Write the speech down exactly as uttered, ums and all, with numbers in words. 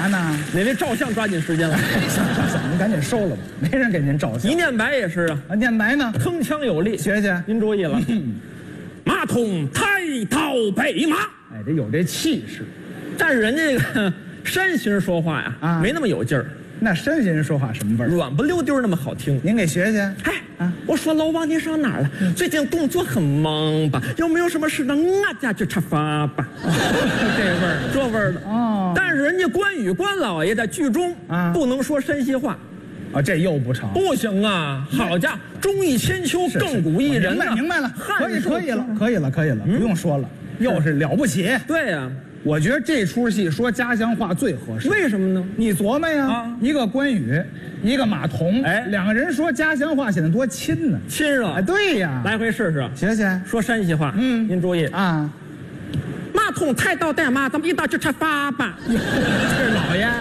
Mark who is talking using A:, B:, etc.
A: 呢？
B: 哪位照相抓紧时间了？
A: 行行行，您赶紧收了吧，没人给您照相。
B: 一念白也是啊，
A: 啊，念白呢？
B: 铿锵有力。
A: 学学。
B: 您注意了，马桶抬到北马。
A: 哎，这有这气势。
B: 但是人家这个山西人说话呀，
A: 啊
B: 没那么有劲儿，
A: 那山西人说话什么味儿？
B: 软不溜丢那么好听。
A: 您给学学。
B: 哎，
A: 啊
B: 我说老王，你上哪儿了？最近工作很忙吧？有没有什么事让俺家去吃饭吧？
A: 这味儿。
B: 这味儿的
A: 哦
B: 但是人家关羽关老爷在剧中
A: 啊
B: 不能说山西话，
A: 啊，这又不成。
B: 不行啊！好家伙，忠义千秋，
A: 是
B: 亘古一人
A: 明白
B: 呐！
A: 明白了，可以
B: 汉
A: 可以了，可以了，可以了，不用说了，又是了不起。
B: 对呀，
A: 我觉得这出戏说家乡话最合适。
B: 为什么呢？
A: 你琢磨呀，
B: 啊
A: 一个关羽，一个马童，
B: 哎
A: 两个人说家乡话显得多亲呢。
B: 亲热
A: 哎，，对呀，
B: 来回试试。
A: 学学
B: 说山西话，
A: 嗯
B: 您注意，
A: 啊，
B: 马桶抬到带马，咱们一道去吃饭吧。
A: 这是老爷。